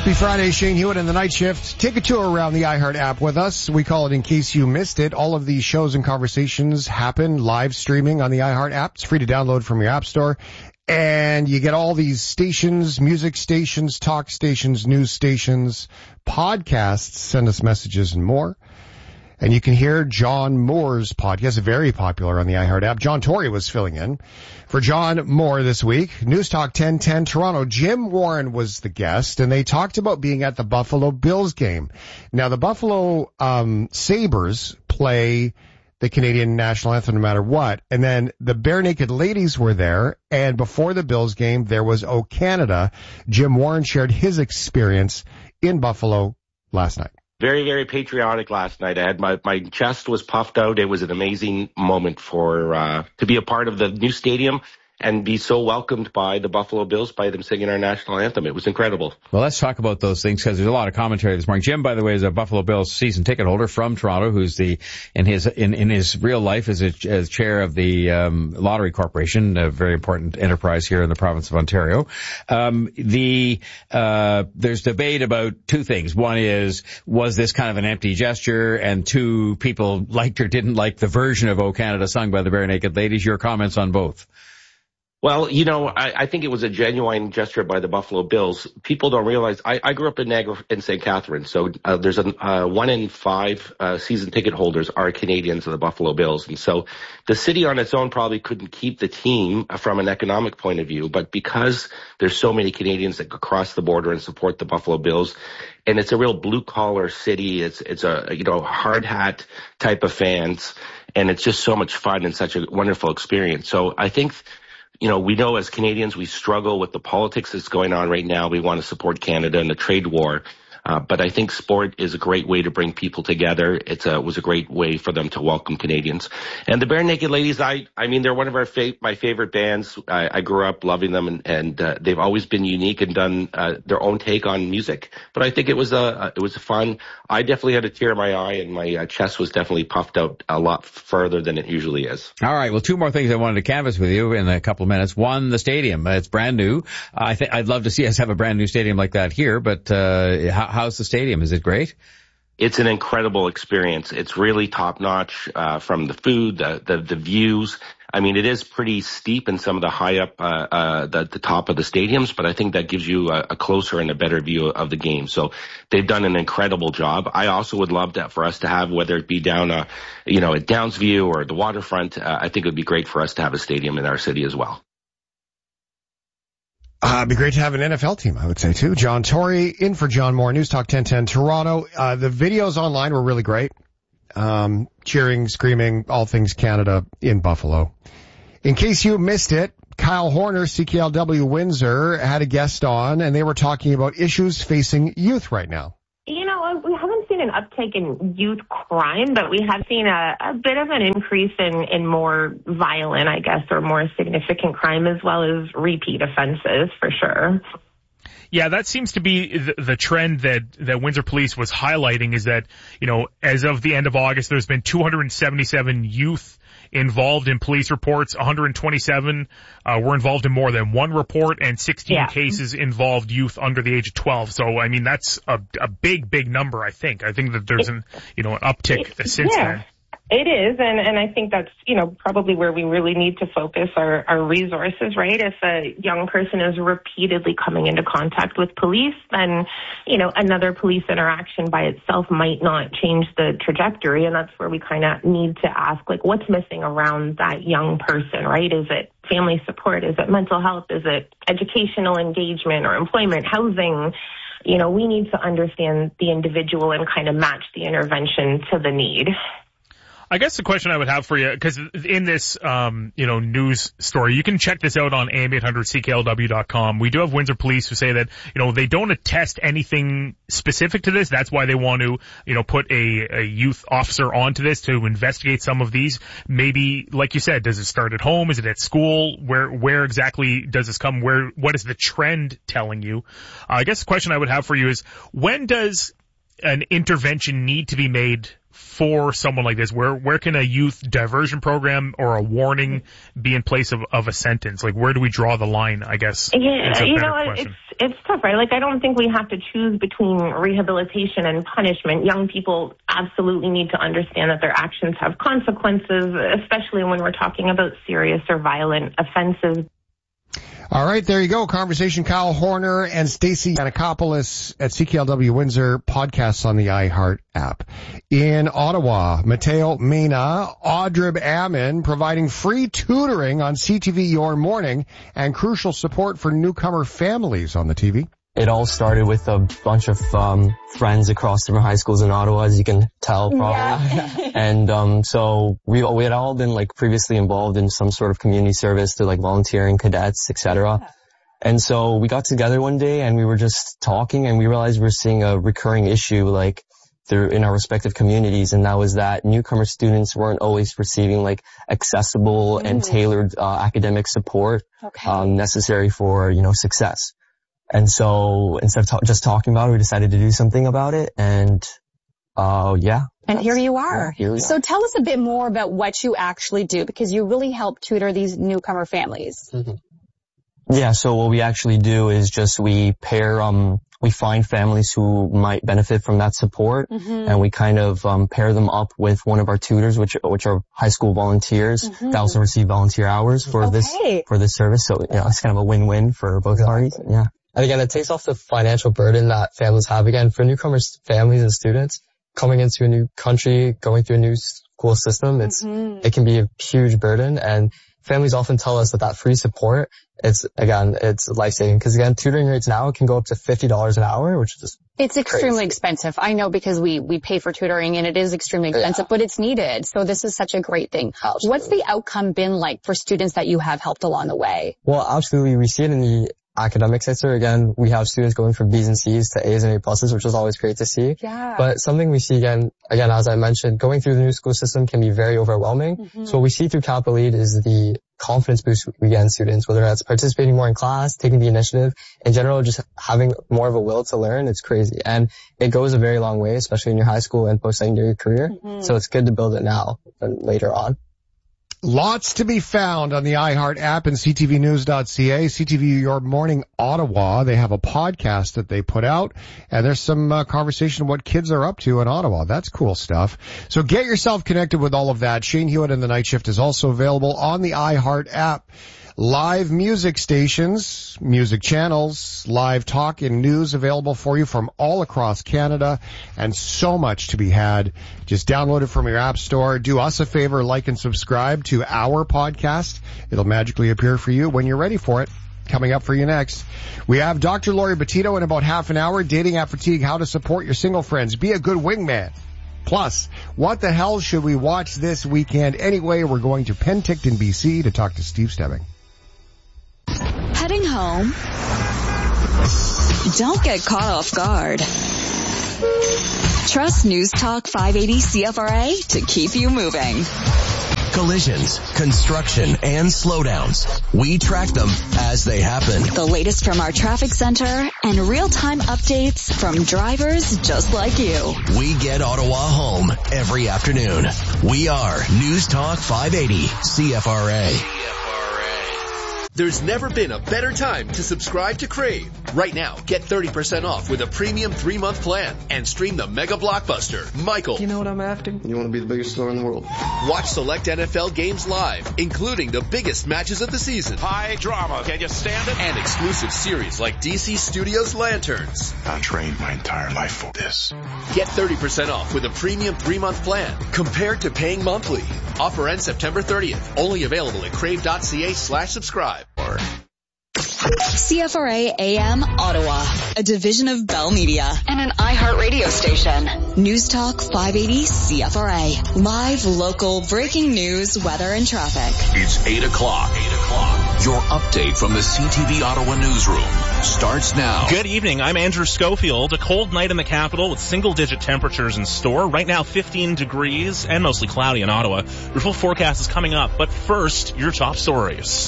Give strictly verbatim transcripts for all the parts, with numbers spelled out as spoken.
Happy Friday, Shane Hewitt and the Night Shift. Take a tour around the iHeart app with us. We call it In Case You Missed It. All of these shows and conversations happen live streaming on the iHeart app. It's free to download from your app store. And you get all these stations, music stations, talk stations, news stations, podcasts, send us messages and more. And you can hear John Moore's podcast, very popular on the iHeart app. John Tory was filling in for John Moore this week. News Talk ten ten Toronto. Jim Warren was the guest, and they talked about being at the Buffalo Bills game. Now, the Buffalo um Sabres play the Canadian national anthem no matter what. And then the Bare Naked Ladies were there, and before the Bills game, there was O Canada. Jim Warren shared his experience in Buffalo last night. Very, very patriotic last night. I had my, my chest was puffed out. It was an amazing moment for, uh, to be a part of the new stadium and be so welcomed by the Buffalo Bills by them singing our national anthem. It was incredible. Well, let's talk about those things because there's a lot of commentary this morning. Jim, by the way, is a Buffalo Bills season ticket holder from Toronto, who's the in his in, in his real life is a, as chair of the um, Lottery Corporation, a very important enterprise here in the province of Ontario. Um, the uh, there's debate about two things. One is, was this kind of an empty gesture? And two, people liked or didn't like the version of O Canada sung by the Bare Naked Ladies. Your comments on both? Well, you know, I, I think it was a genuine gesture by the Buffalo Bills. People don't realize, I, I grew up in Niagara in Saint Catharines, so uh, there's a uh, one in five uh, season ticket holders are Canadians of the Buffalo Bills. And so the city on its own probably couldn't keep the team from an economic point of view, but because there's so many Canadians that cross the border and support the Buffalo Bills, and it's a real blue-collar city, it's it's a, you know, hard hat type of fans, and it's just so much fun and such a wonderful experience. So I think, you know, we know as Canadians we struggle with the politics that's going on right now. We want to support Canada in the trade war. Uh, but I think sport is a great way to bring people together. It's a, it was a great way for them to welcome Canadians. And the Bare Naked Ladies, I, I mean, they're one of our fa- my favorite bands. I, I grew up loving them, and, and uh, they've always been unique and done uh, their own take on music. But I think it was a, it was fun. I definitely had a tear in my eye, and my uh, chest was definitely puffed out a lot further than it usually is. All right. Well, two more things I wanted to canvass with you in a couple of minutes. One, the stadium. It's brand new. I think I'd love to see us have a brand new stadium like that here. But uh, how, how's the stadium? Is it great? It's an incredible experience. It's really top notch, uh, from the food, the, the, the views. I mean, it is pretty steep in some of the high up, uh, uh, the, the top of the stadiums, but I think that gives you a, a closer and a better view of the game. So they've done an incredible job. I also would love that for us to have, whether it be down, uh, you know, at Downsview or the waterfront. Uh, I think it would be great for us to have a stadium in our city as well. Uh, it'd be great to have an N F L team, I would say, too. John Tory in for John Moore, News Talk ten ten Toronto. Uh, the videos online were really great. Um, cheering, screaming, all things Canada in Buffalo. In case you missed it, Kyle Horner, C K L W Windsor, had a guest on, and they were talking about issues facing youth right now. You know, we haven't seen an uptick in youth crime, but we have seen a, a bit of an increase in, in more violent, I guess, or more significant crime, as well as repeat offenses, for sure. Yeah, that seems to be the, the trend that, that Windsor Police was highlighting, is that, you know, as of the end of August, there's been two hundred seventy-seven youth involved in police reports. one hundred twenty-seven uh, were involved in more than one report, and sixteen yeah. cases involved youth under the age of twelve. So, I mean, that's a, a big, big number, I think. I think that there's an, you know, an uptick it, since yeah. then. It is, and, and I think that's, you know, probably where we really need to focus our, our resources, right? If a young person is repeatedly coming into contact with police, then, you know, another police interaction by itself might not change the trajectory, and that's where we kind of need to ask, like, what's missing around that young person, right? Is it family support? Is it mental health? Is it educational engagement or employment, housing? You know, we need to understand the individual and kind of match the intervention to the need. I guess the question I would have for you, because in this, um, you know, news story, you can check this out on A M eight hundred C K L W dot com. We do have Windsor Police who say that, you know, they don't attest anything specific to this. That's why they want to, you know, put a, a youth officer onto this to investigate some of these. Maybe, like you said, does it start at home? Is it at school? Where, where exactly does this come? Where, what is the trend telling you? Uh, I guess the question I would have for you is, when does an intervention need to be made for someone like this? Where where can a youth diversion program or a warning be in place of, of a sentence? Like, where do we draw the line, I guess? Yeah, you know, it's it's tough, right? Like, I don't think we have to choose between rehabilitation and punishment. Young people absolutely need to understand that their actions have consequences, especially when we're talking about serious or violent offenses. All right, there you go. Conversation Kyle Horner and Stacey Yanakopoulos at C K L W Windsor, podcasts on the iHeart app. In Ottawa, Mateo Mena, Audrib Ammon providing free tutoring on C T V Your Morning and crucial support for newcomer families on the T V. It all started with a bunch of um friends across different high schools in Ottawa, as you can tell probably. Yeah. And um so we we had all been like previously involved in some sort of community service through like volunteering, cadets, et cetera. Yeah. And so we got together one day and we were just talking and we realized we were seeing a recurring issue like through in our respective communities, and that was that newcomer students weren't always receiving like accessible mm. and tailored uh, academic support okay. um necessary for, you know, success. And so instead of ta- just talking about it, we decided to do something about it. And, uh, yeah. And here you are. Yeah, here we so are. Tell us a bit more about what you actually do, because you really help tutor these newcomer families. Mm-hmm. Yeah. So what we actually do is just we pair, um, we find families who might benefit from that support, mm-hmm. and we kind of, um, pair them up with one of our tutors, which, which are high school volunteers mm-hmm. that also receive volunteer hours for okay. this, for this service. So, you know, it's kind of a win-win for both parties. Yeah. And again, it takes off the financial burden that families have. Again, for newcomers, families and students coming into a new country, going through a new school system, it's, mm-hmm. it can be a huge burden. And families often tell us that that free support, it's, again, it's life-saving. Because again, tutoring rates now can go up to fifty dollars an hour, which is just It's extremely crazy. expensive. I know, because we, we pay for tutoring and it is extremely expensive, yeah. but it's needed. So this is such a great thing. Absolutely. What's the outcome been like for students that you have helped along the way? Well, absolutely. We see it in the academic sector. Again, we have students going from B's and C's to A's and A pluses, which is always great to see. Yeah. But something we see again, again, as I mentioned, going through the new school system can be very overwhelming. Mm-hmm. So what we see through Capital Lead is the confidence boost we get in students, whether that's participating more in class, taking the initiative, in general, just having more of a will to learn. It's crazy. And it goes a very long way, especially in your high school and post-secondary career. Mm-hmm. So it's good to build it now and later on. Lots to be found on the iHeart app and C T V news dot C A. C T V Your Morning Ottawa, they have a podcast that they put out, and there's some uh, conversation of what kids are up to in Ottawa. That's cool stuff. So get yourself connected with all of that. Shane Hewitt and the Night Shift is also available on the iHeart app. Live music stations, music channels, live talk and news available for you from all across Canada, and so much to be had. Just download it from your app store. Do us a favor, like and subscribe to our podcast. It'll magically appear for you when you're ready for it. Coming up for you next, we have Doctor Lori Betito in about half an hour. Dating app fatigue, how to support your single friends. Be a good wingman. Plus, what the hell should we watch this weekend anyway? We're going to Penticton, B C to talk to Steve Stebbing. Heading home? Don't get caught off guard. Trust News Talk five eighty C F R A to keep you moving. Collisions, construction, and slowdowns. We track them as they happen. The latest from our traffic center and real-time updates from drivers just like you. We get Ottawa home every afternoon. We are News Talk five eighty C F R A. There's never been a better time to subscribe to Crave. Right now, get thirty percent off with a premium three-month plan and stream the mega blockbuster, Michael. You know what I'm after? You want to be the biggest star in the world. Watch select N F L games live, including the biggest matches of the season. High drama. Can you stand it? And exclusive series like D C Studios Lanterns. I trained my entire life for this. Get thirty percent off with a premium three-month plan compared to paying monthly. Offer ends September thirtieth. Only available at crave.ca slash subscribe. C F R A A M Ottawa, a division of Bell Media and an iHeart radio station. News Talk five eighty C F R A. Live, local, breaking news, weather, and traffic. It's eight o'clock. eight o'clock. Your update from the C T V Ottawa newsroom starts now. Good evening. I'm Andrew Schofield. A cold night in the capital with single-digit temperatures in store. Right now, fifteen degrees and mostly cloudy in Ottawa. Your full forecast is coming up. But first, your top stories.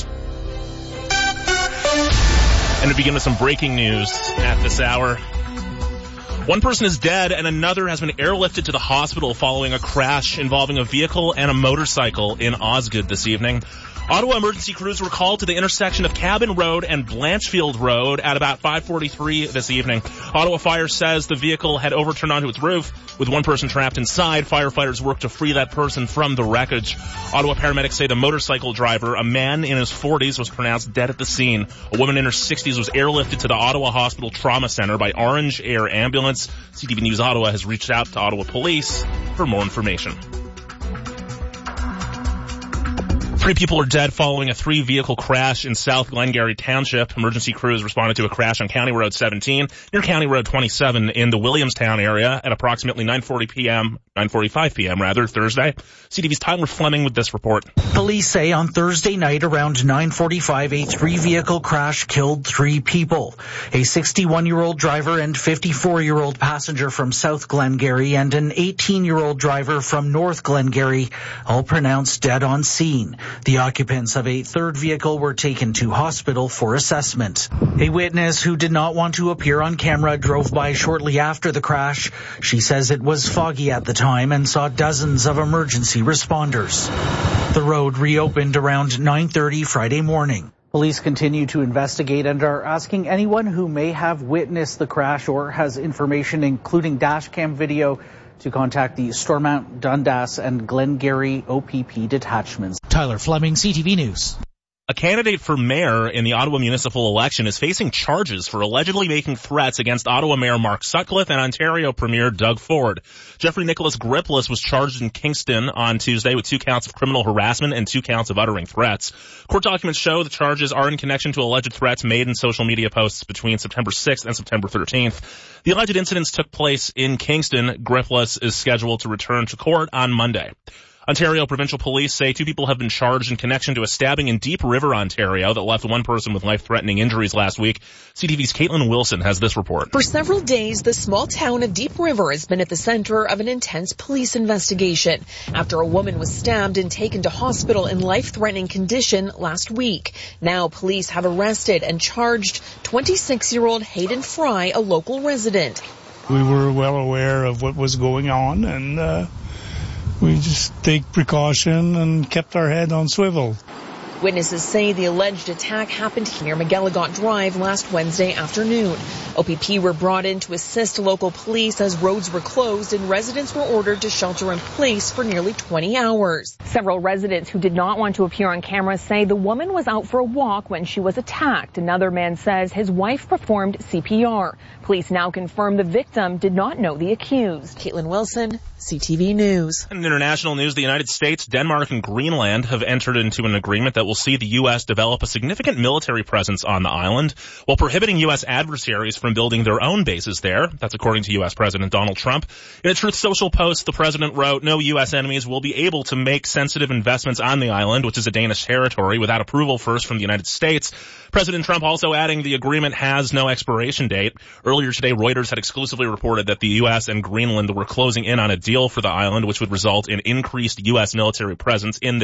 And we begin with some breaking news at this hour. One person is dead and another has been airlifted to the hospital following a crash involving a vehicle and a motorcycle in Osgood this evening. Ottawa emergency crews were called to the intersection of Cabin Road and Blanchfield Road at about five forty-three this evening. Ottawa Fire says the vehicle had overturned onto its roof. With one person trapped inside, firefighters worked to free that person from the wreckage. Ottawa paramedics say the motorcycle driver, a man in his forties, was pronounced dead at the scene. A woman in her sixties was airlifted to the Ottawa Hospital Trauma Center by Orange Air Ambulance. C T V News Ottawa has reached out to Ottawa Police for more information. Three people are dead following a three-vehicle crash in South Glengarry Township. Emergency crews responded to a crash on County Road seventeen near County Road twenty-seven in the Williamstown area at approximately nine forty p.m., nine forty-five p.m. rather, Thursday. C T V's Tyler Fleming with this report. Police say on Thursday night around nine forty-five, a three-vehicle crash killed three people. A sixty-one-year-old driver and fifty-four-year-old passenger from South Glengarry and an eighteen-year-old driver from North Glengarry, all pronounced dead on scene. The occupants of a third vehicle were taken to hospital for assessment. A witness who did not want to appear on camera drove by shortly after the crash. She says it was foggy at the time and saw dozens of emergency responders. The road reopened around nine thirty Friday morning. Police continue to investigate and are asking anyone who may have witnessed the crash or has information including dash cam video to contact the Stormont, Dundas, and Glengarry O P P detachments. Tyler Fleming, C T V News. A candidate for mayor in the Ottawa municipal election is facing charges for allegedly making threats against Ottawa Mayor Mark Sutcliffe and Ontario Premier Doug Ford. Jeffrey Nicholas Gripless was charged in Kingston on Tuesday with two counts of criminal harassment and two counts of uttering threats. Court documents show the charges are in connection to alleged threats made in social media posts between September sixth and September thirteenth. The alleged incidents took place in Kingston. Gripless is scheduled to return to court on Monday. Ontario Provincial Police say two people have been charged in connection to a stabbing in Deep River, Ontario that left one person with life-threatening injuries last week. C T V's Caitlin Wilson has this report. For several days, the small town of Deep River has been at the center of an intense police investigation after a woman was stabbed and taken to hospital in life-threatening condition last week. Now police have arrested and charged twenty-six-year-old Hayden Fry, a local resident. We were well aware of what was going on, and uh, we just take precaution and kept our head on swivel. Witnesses say the alleged attack happened near McGilligot Drive last Wednesday afternoon. O P P were brought in to assist local police as roads were closed and residents were ordered to shelter in place for nearly twenty hours. Several residents who did not want to appear on camera say the woman was out for a walk when she was attacked. Another man says his wife performed C P R. Police now confirm the victim did not know the accused. Caitlin Wilson, C T V News. In international news, the United States, Denmark, and Greenland have entered into an agreement that will see the U S develop a significant military presence on the island while prohibiting U S adversaries from building their own bases there. That's according to U S President Donald Trump. In a Truth Social post, the president wrote, "No U S enemies will be able to make sensitive investments on the island, which is a Danish territory, without approval first from the United States." President Trump also adding the agreement has no expiration date. Earlier today, Reuters had exclusively reported that the U S and Greenland were closing in on a deal for the island, which would result in increased U S military presence in the